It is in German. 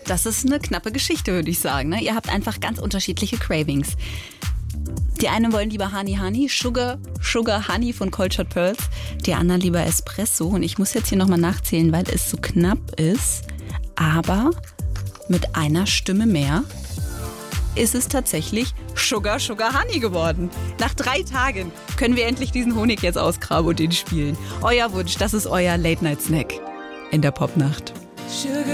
Das ist eine knappe Geschichte, würde ich sagen. Ne? Ihr habt einfach ganz unterschiedliche Cravings. Die einen wollen lieber Honey, Sugar Honey von Cold Shot Pearls. Die anderen lieber Espresso. Und ich muss jetzt hier nochmal nachzählen, weil es so knapp ist. Aber mit einer Stimme mehr ist es tatsächlich Sugar Honey geworden. Nach 3 Tagen können wir endlich diesen Honig jetzt ausgraben und ihn spielen. Euer Wunsch, das ist euer Late-Night-Snack in der Popnacht. Sugar